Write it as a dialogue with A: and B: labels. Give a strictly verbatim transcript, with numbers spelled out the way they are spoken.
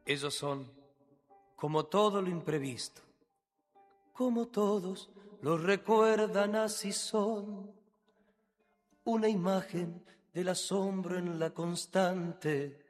A: Ellos son como todo lo imprevisto, como todos los recuerdan, así son, una imagen del asombro en la constante